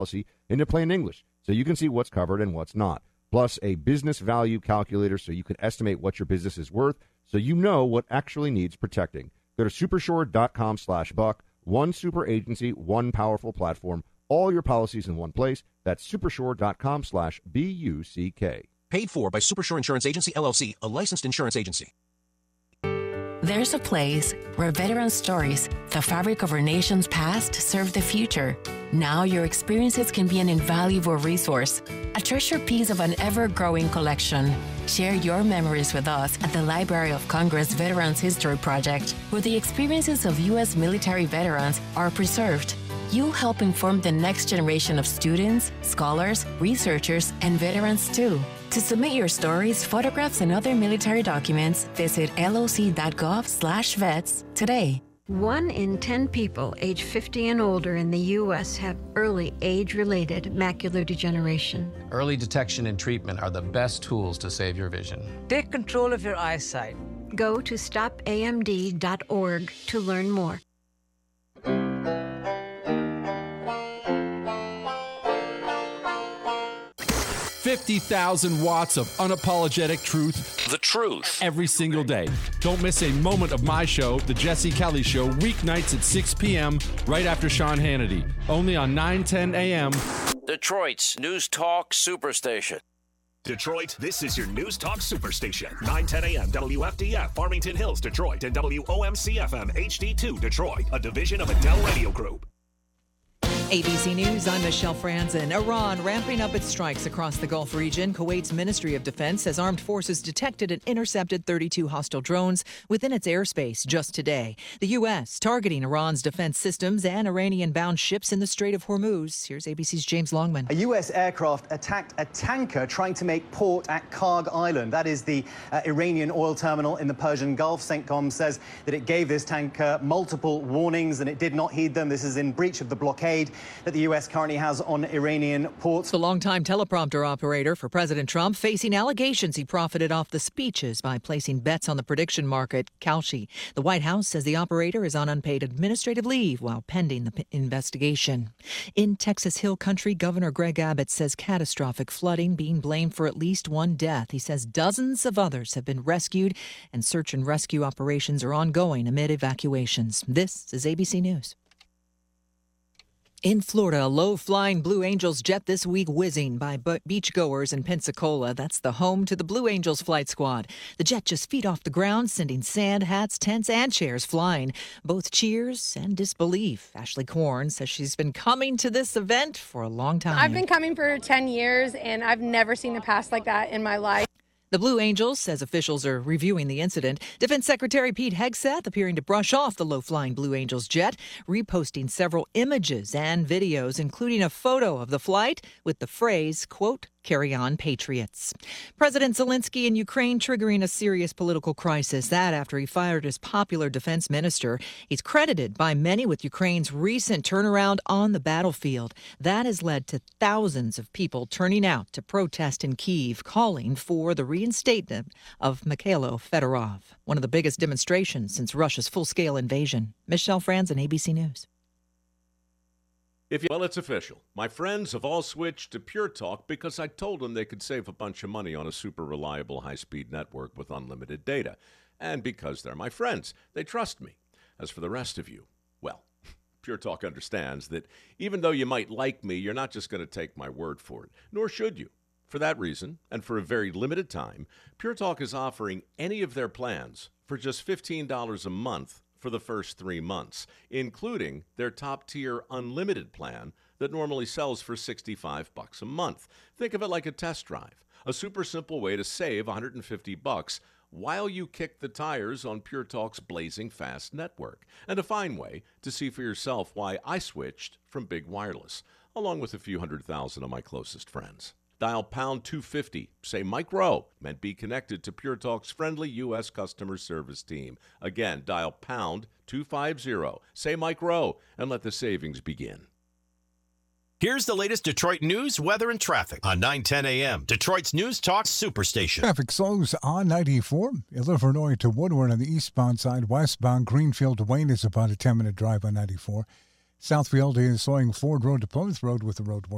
policy into plain English so you can see what's covered and what's not. Plus, a business value calculator so you can estimate what your business is worth so you know what actually needs protecting. Go to supershore.com/buck. One super agency, one powerful platform, all your policies in one place. That's supershore.com/BUCK. Paid for by Supershore Insurance Agency, LLC, a licensed insurance agency. There's a place where veteran stories, the fabric of our nation's past, serve the future. Now your experiences can be an invaluable resource, a treasure piece of an ever-growing collection. Share your memories with us at the Library of Congress Veterans History Project, where the experiences of U.S. military veterans are preserved. You'll help inform the next generation of students, scholars, researchers, and veterans too. To submit your stories, photographs, and other military documents, visit loc.gov/vets today. 1 in 10 people age 50 and older in the U.S. have early age-related macular degeneration. Early detection and treatment are the best tools to save your vision. Take control of your eyesight. Go to stopamd.org to learn more. 50,000 watts of unapologetic truth. The truth. Every single day. Don't miss a moment of my show, The Jesse Kelly Show, weeknights at 6 p.m. right after Sean Hannity. Only on 9:10 a.m. Detroit's News Talk Superstation. Detroit, this is your News Talk Superstation. 9:10 a.m. WFDF, Farmington Hills, Detroit, and WOMC-FM HD2, Detroit, a division of Adele Radio Group. ABC News, I'm Michelle Franzen. Iran ramping up its strikes across the Gulf region. Kuwait's Ministry of Defense says armed forces detected and intercepted 32 hostile drones within its airspace just today. The U.S. targeting Iran's defense systems and Iranian-bound ships in the Strait of Hormuz. Here's ABC's James Longman. A U.S. aircraft attacked a tanker trying to make port at Karg Island. That is the Iranian oil terminal in the Persian Gulf. CENTCOM says that it gave this tanker multiple warnings and it did not heed them. This is in breach of the blockade that the U.S. currently has on Iranian ports. The longtime teleprompter operator for President Trump facing allegations he profited off the speeches by placing bets on the prediction market, Kalshi. The White House says the operator is on unpaid administrative leave while pending the investigation. In Texas Hill Country, Governor Greg Abbott says catastrophic flooding being blamed for at least one death. He says dozens of others have been rescued and search and rescue operations are ongoing amid evacuations. This is ABC News. In Florida, a low-flying Blue Angels jet this week whizzing by beachgoers in Pensacola. That's the home to the Blue Angels flight squad. The jet just feet off the ground, sending sand, hats, tents, and chairs flying. Both cheers and disbelief. Ashley Korn says she's been coming to this event for a long time. I've been coming for 10 years, and I've never seen a pass like that in my life. The Blue Angels says officials are reviewing the incident. Defense Secretary Pete Hegseth appearing to brush off the low-flying Blue Angels jet, reposting several images and videos, including a photo of the flight with the phrase, quote, "Carry on, Patriots." President Zelensky in Ukraine triggering a serious political crisis. That after he fired his popular defense minister. He's credited by many with Ukraine's recent turnaround on the battlefield. That has led to thousands of people turning out to protest in Kyiv, calling for the reinstatement of Mikhailo Fedorov, one of the biggest demonstrations since Russia's full-scale invasion. Michelle Franzen, ABC News. Well, it's official. My friends have all switched to Pure Talk because I told them they could save a bunch of money on a super reliable high-speed network with unlimited data. And because they're my friends, they trust me. As for the rest of you, well, Pure Talk understands that even though you might like me, you're not just going to take my word for it, nor should you. For that reason, and for a very limited time, Pure Talk is offering any of their plans for just $15 a month for the first 3 months, including their top-tier unlimited plan that normally sells for $65 a month. Think of it like a test drive, a super simple way to save $150 while you kick the tires on Pure Talk's blazing fast network, and a fine way to see for yourself why I switched from big wireless, along with a few 100,000 of my closest friends. Dial pound 250, say Mike Rowe, and be connected to Pure Talk's friendly U.S. customer service team. Again, dial pound 250, say Mike Rowe, and let the savings begin. Here's the latest Detroit news, weather, and traffic on 9:10 a.m. Detroit's News Talk Superstation. Traffic slows on 94. Illinois to Woodward on the eastbound side. Westbound Greenfield to Wayne is about a 10-minute drive on 94. Southfield is slowing Ford Road to Plymouth Road with the road work.